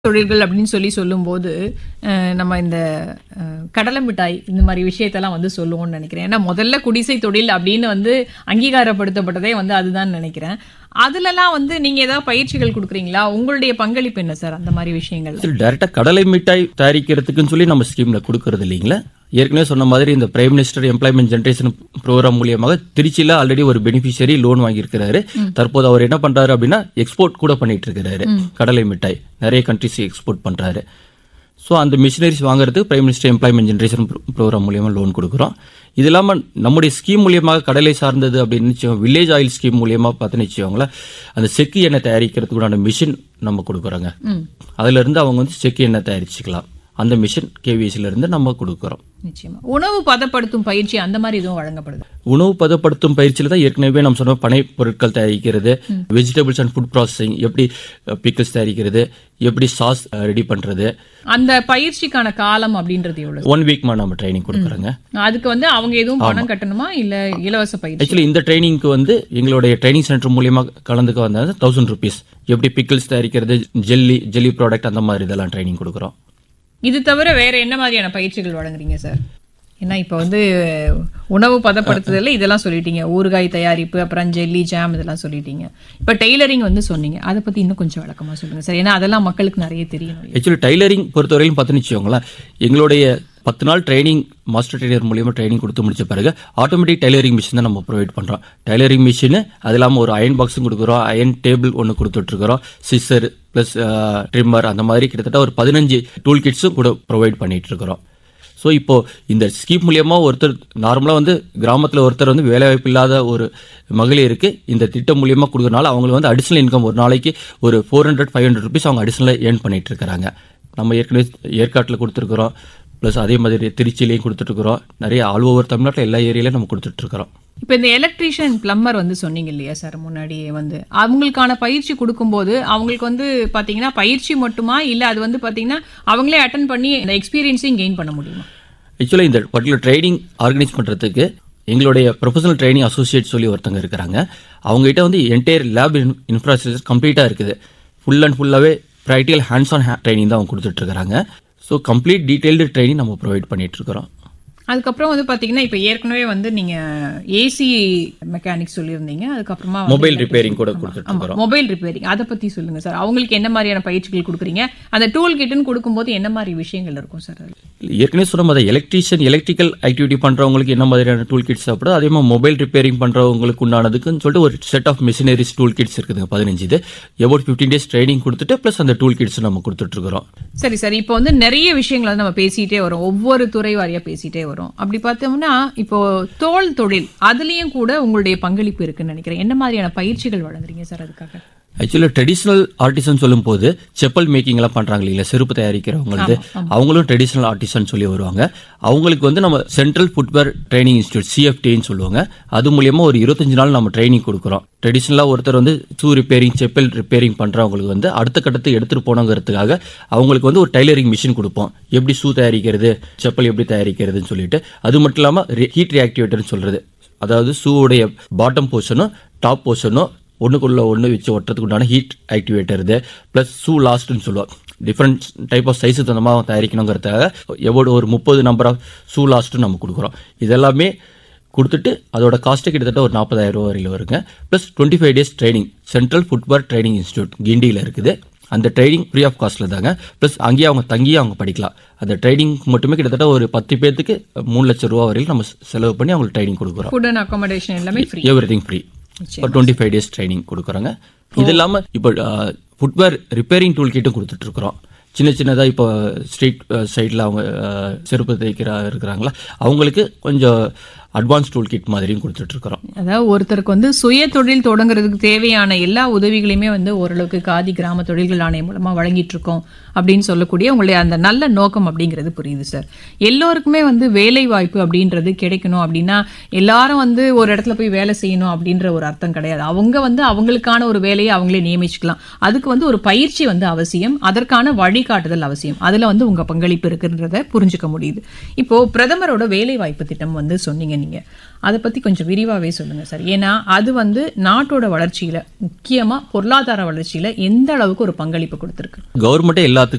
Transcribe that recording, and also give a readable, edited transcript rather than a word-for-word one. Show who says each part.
Speaker 1: தொழில்கள் அப்படின்னு சொல்லும்போது நம்ம இந்த கடலை மிட்டாய் இந்த மாதிரி விஷயத்தெல்லாம் வந்து சொல்லுவோம்னு நினைக்கிறேன். ஏன்னா முதல்ல குடிசை தொழில் அப்படின்னு அங்கீகாரப்படுத்தப்பட்டதே அதுதான் நினைக்கிறேன். அதுலலாம் நீங்க ஏதாவது பயிற்சிகள் கொடுக்குறீங்களா? உங்களுடைய பங்களிப்பு என்ன சார் அந்த மாதிரி விஷயங்கள்?
Speaker 2: டைரக்டா கடலை மிட்டாய் தயாரிக்கிறதுக்குன்னு சொல்லி நம்ம ஸ்கீம்ல கொடுக்கறது இல்லைங்களா. ஏற்கனவே சொன்ன மாதிரி இந்த prime minister employment generation program மூலியமாக திருச்சியில ஆல்ரெடி ஒரு பெனிஃபிஷியரி லோன் வாங்கியிருக்கிறாரு. தற்போது அவர் என்ன பண்றாரு அப்படின்னா எக்ஸ்போர்ட் கூட பண்ணிட்டு இருக்கிறாரு. கடலை மிட்டாய் நிறைய கண்ட்ரிஸ் எக்ஸ்போர்ட் பண்றாரு. ஸோ அந்த மிஷினரிஸ் வாங்குறதுக்கு prime minister employment generation program மூலியமாக லோன் கொடுக்குறோம். இது இல்லாமல் நம்முடைய ஸ்கீம் மூலியமாக கடலை சார்ந்தது அப்படின்னு வில்லேஜ் ஆயில் ஸ்கீம் மூலியமாக பார்த்துன்னு வச்சுக்கோங்களேன், அந்த செக்கு எண்ணெய் தயாரிக்கிறதுக்குடான மிஷின் நம்ம கொடுக்குறோங்க. அதுல இருந்து அவங்க செக்கு எண்ணெய் தயாரிச்சுக்கலாம். அந்த மிஷின் கேவிஎஸ்ல இருந்து நம்ம கொடுக்குறோம்.
Speaker 1: நிச்சயமா. உணவு பதப்படுத்தும் பயிற்சி அந்த மாதிரி எதுவும் வழங்கப்படுது?
Speaker 2: உணவு பதப்படுத்தும் பயிற்சியில தான் ஏற்கனவே நம்ம சொன்ன பனை பொருட்கள் தயாரிக்கிறது, வெஜிடபிள்ஸ் அண்ட் ஃபுட் ப்ராசஸிங், எப்படி பிக்கல்ஸ் தயாரிக்கிறது, எப்படி சாஸ் ரெடி பண்றது.
Speaker 1: அந்த பயிற்சிக்கான காலம் அப்படின்றது எவ்வளவு?
Speaker 2: 1 வீக் நம்ம ட்ரைனிங் கொடுக்குறோங்க.
Speaker 1: அதுக்கு அவங்க எதுவும் பணம் கட்டணுமா இல்ல இலவச பயிற்சி?
Speaker 2: ஆக்சுவலி இந்த ட்ரைனிங்க்கு எங்களுடைய ட்ரைனிங் சென்டர் மூலியமா கலந்துக்க வந்தாங்க 1000 rupees. எப்படி பிக்கல்ஸ் தயாரிக்கிறது, ஜெல்லி ப்ராடக்ட் அந்த மாதிரி இதெல்லாம் ட்ரைனிங் கொடுக்குறோம்.
Speaker 1: இது தவிர வேற என்ன மாதிரியான பயிற்சிகள் வழங்குறீங்க சார்? ஏன்னா இப்ப உணவு பதப்படுத்துதல்ல இதெல்லாம் சொல்லிட்டீங்க, ஊறுகாய் தயாரிப்பு, அப்புறம் ஜெல்லி, ஜாம் இதெல்லாம் சொல்லிட்டீங்க. இப்ப டெய்லரிங் சொன்னீங்க, அதை பத்தி இன்னும் கொஞ்சம் விளக்கமா சொல்லுங்க சார். ஏன்னா அதெல்லாம் மக்களுக்கு நிறைய தெரியும்.
Speaker 2: ஆக்சுவலி டெய்லரிங் பொறுத்தவரையிலும் பார்த்துன்னு வச்சுக்கோங்களேன், எங்களுடைய 10 நாள் ட்ரைனிங் மாஸ்டர் ட்ரெய்னர் மூலியமா ட்ரைனிங் கொடுத்து முடிச்ச பிறகு ஆட்டோமேட்டிக் டைலரிங் மிஷின் தான் நம்ம ப்ரொவைட் பண்றோம். டைலரிங் மிஷின் அது இல்லாமல் ஒரு அயன் பாக்ஸும் கொடுக்குறோம், அயன் டேபிள் ஒன்று கொடுத்துட்டு இருக்கிறோம், சிசர் பிளஸ் ட்ரிம்மர், அந்த மாதிரி கிட்டத்தட்ட ஒரு 15 டூல் கிட்ஸும் கூட ப்ரொவைட் பண்ணிட்டு இருக்கிறோம். ஸோ இப்போ இந்த ஸ்கீம் மூலியமா ஒருத்தர் நார்மலா கிராமத்தில் ஒருத்தர் வேலைவாய்ப்பு இல்லாத ஒரு மகளிருக்கு இந்த திட்டம் மூலியமா கொடுக்கறனால அவங்களுக்கு அடிஷனல் இன்கம் ஒரு நாளைக்கு ஒரு 400-500 rupees அவங்க அடிஷனலாக ஏர்ன் பண்ணிட்டு இருக்கிறாங்க. நம்ம ஏற்கனவே ஏற்காட்டில் கொடுத்துருக்குறோம், பிளஸ் அதே மாதிரி திருச்சியிலையும் கொடுத்துட்டு இருக்கிறோம். நிறைய ஆல் ஓவர் தமிழ்நாட்டில் எல்லா ஏரியாலையும் நம்ம கொடுத்துட்டு இருக்கிறோம்.
Speaker 1: இப்ப இந்த எலக்ட்ரீஷியன் பிளம்பர் சொன்னீங்க இல்லையா சார், முன்னாடியே அவங்களுக்கான பயிற்சி கொடுக்கும்போது அவங்களுக்கு பாத்தீங்கன்னா பயிற்சி மட்டுமா இல்ல அது பாத்தீங்கன்னா அவங்களே அட்டன் பண்ணி இந்த எக்ஸ்பீரியன்ஸையும் கெயின் பண்ண முடியுமா?
Speaker 2: ஆக்சுவலா இந்த பர்டிகுலர் ட்ரைனிங் ஆர்கனைஸ் பண்றதுக்கு எங்களுடைய ப்ரொஃபஷனல் ட்ரைனிங் அசோசியேட் சொல்லி ஒருத்தங்க இருக்கிறாங்க. அவங்க கிட்ட என்டையர் லேப் இன்ஃப்ராஸ்ட்ரக்சர் கம்ப்ளீட்டா இருக்குது. ஃபுல் அண்ட் ஃபுல்லாவே ப்ராக்டிகல் ஹேண்ட்ஸ் ஆன் ட்ரைனிங் தான் அவங்க கொடுத்துட்டு இருக்காங்க. ஸோ கம்ப்ளீட் டீடைல்டு ட்ரைனிங் நம்ம ப்ரொவைட் பண்ணிட்டு இருக்கிறோம்.
Speaker 1: அதுக்கப்புறம் பாத்தீங்கன்னா இப்ப ஏற்கனவே நீங்க ஏசி மெக்கானிக் சொல்லியிருந்தீங்க, அதுக்கப்புறமா
Speaker 2: மொபைல் ரிப்பேரிங் கூட கொடுத்துட்டு இருக்கோம்.
Speaker 1: மொபைல் ரிப்பேரிங் அதை பத்தி சொல்லுங்க சார். அவங்களுக்கு என்ன மாதிரியான பயிற்சிகள் கொடுக்குறீங்க? அந்த டூல் கிட்னு கொடுக்கும்போது என்ன மாதிரி விஷயங்கள் இருக்கும் சார்?
Speaker 2: ஏற்கனவே சொன்ன மாதிரி எலக்ட்ரிக்கல் ஆக்டிவிட்டி பண்றவங்களுக்கு என்ன மாதிரியான டூல் கிட்ஸ் சாப்பிடும், அதே மாதிரி மொபைல் ரிப்பேரிங் பண்றவங்களுக்கு உண்டானதுக்குன்னு சொல்லிட்டு ஒரு set of machineries tool kids இருக்குதுங்க 15. இது about 15 days ட்ரைனிங் கொடுத்துட்டு பிளஸ் அந்த டூல் கிட்ஸ் நம்ம கொடுத்துட்டு இருக்கிறோம்.
Speaker 1: சரி சார், இப்போ நிறைய விஷயங்களை நம்ம பேசிட்டே வரோம், ஒவ்வொரு துறை வாரியா பேசிட்டே வரோம். அப்படி பார்த்தோம்னா இப்போ தோல் தொழில் அதுலயும் கூட உங்களுடைய பங்களிப்பு இருக்குன்னு நினைக்கிறேன். என்ன மாதிரியான பயிற்சிகள் வழங்குறீங்க சார் அதுக்காக?
Speaker 2: ஆக்சுவலா ட்ரெடிஷனல் ஆர்டிசன் சொல்லும் போது செப்பல் மேக்கிங் எல்லாம் பண்றாங்க இல்ல, செருப்பு தயாரிக்கிறவங்களுக்கு அவங்களும் ட்ரெடிஷனல் ஆர்டிசன் சொல்லி வருவாங்க. அவங்களுக்கு நம்ம சென்ட்ரல் ஃபுட்வேர் ட்ரைனிங் இன்ஸ்டியூட் CFTன்னு சொல்லுவாங்க. அது மூலியமா ஒரு 25 நாள் நம்ம ட்ரைனிங் கொடுக்குறோம். ட்ரெடிஷனலா ஒருத்தர் ஷூ ரிப்பேரிங், செப்பல் ரிப்பேரிங் பண்றவங்களுக்கு அடுத்த கட்டத்தை எடுத்துட்டு போனோங்கிறதுக்காக அவங்களுக்கு ஒரு டைலரிங் மிஷின் கொடுப்போம். எப்படி ஷூ தயாரிக்கிறது, செப்பல் எப்படி தயாரிக்கிறதுன்னு சொல்லிட்டு. அது மட்டும் இல்லாம ஹீட் ரியாக்டிவேட்டர்னு சொல்றது, அதாவது ஷூவுடைய பாட்டம் போர்ஷனும் டாப் போர்ஷனும் ஒன்றுக்குள்ள ஒன்று வச்சு ஒட்டுறதுக்கு உண்டான ஹீட் ஆக்டிவேட்டர் இது, பிளஸ் ஷூ லாஸ்ட்னு சொல்லுவோம். டிஃப்ரெண்ட் டைப் ஆஃப் சைஸு தந்தமாக தயாரிக்கணுங்கிறதுக்காக எவ்வளோ ஒரு 30 நம்பர் ஆஃப் ஷூ லாஸ்ட்டு நம்ம கொடுக்குறோம். இதெல்லாமே கொடுத்துட்டு அதோட காஸ்ட்டு கிட்டத்தட்ட ஒரு 40,000 ரூபா வரையில் வருங்க. Plus 25 days training central footwear training institute கிண்டியில் இருக்குது. அந்த ட்ரைனிங் ஃப்ரீ ஆஃப் காஸ்ட்ல தாங்க. பிளஸ் அங்கேயே அவங்க தங்கியே அவங்க படிக்கலாம். அந்த ட்ரைனிங் மட்டுமே கிட்டத்தட்ட ஒரு 10 பேருக்கு 3 லட்சம் ரூபா வரையில் நம்ம செலவு பண்ணி அவங்களுக்கு ட்ரைனிங் கொடுக்குறோம்.
Speaker 1: ஃபுட் அண்ட் அகாமடேஷன் எல்லாமே free,
Speaker 2: everything free. 25 days training கொடுக்குறாங்க. இது இல்லாம இப்போ ஃபுட்வேர் ரிப்பேரிங் டூல் கிட்டும் கொடுத்துட்டு இருக்கிறோம். சின்னதா இப்போ ஸ்ட்ரீட் சைட்ல அவங்க செருப்பு இருக்கிறாங்களா, அவங்களுக்கு கொஞ்சம் அட்வான்ஸ் டூல் கிட் மாதிரியும் கொடுத்துட்டு இருக்கிறோம்.
Speaker 1: அதாவது ஒருத்தருக்கு சுய தொழில் தொடங்குறதுக்கு தேவையான எல்லா உதவிகளையுமே ஓரளவுக்கு காதி கிராம தொழில்கள் ஆணையம் மூலமா வழங்கிட்டு இருக்கோம் அப்படின்னு சொல்லக்கூடிய உங்களுடைய அந்த நல்ல நோக்கம் அப்படிங்கிறது புரியுது சார். எல்லோருக்குமே வேலை வாய்ப்பு அப்படின்றது கிடைக்கணும் அப்படின்னா எல்லாரும் ஒரு இடத்துல போய் வேலை செய்யணும் அப்படின்ற ஒரு அர்த்தம் கிடையாது. அவங்க அவங்களுக்கான ஒரு வேலையை அவங்களே நியமிச்சுக்கலாம். அதுக்கு ஒரு பயிற்சி அவசியம், அதற்கான வழிகாட்டுதல் அவசியம். அதுல உங்க பங்களிப்பு இருக்குன்றத புரிஞ்சுக்க முடியுது. இப்போ பிரதமரோட வேலை வாய்ப்பு திட்டம் சொன்னீங்க நீங்க, அதை பத்தி கொஞ்சம் விரிவாவே சொல்லுங்க சார். ஏன்னா அது நாட்டோட வளர்ச்சியில, முக்கியமா பொருளாதார வளர்ச்சியில எந்த அளவுக்கு ஒரு பங்களிப்பு கொடுத்திருக்கு?
Speaker 2: கவர்மெண்டே எல்லாத்துக்கும்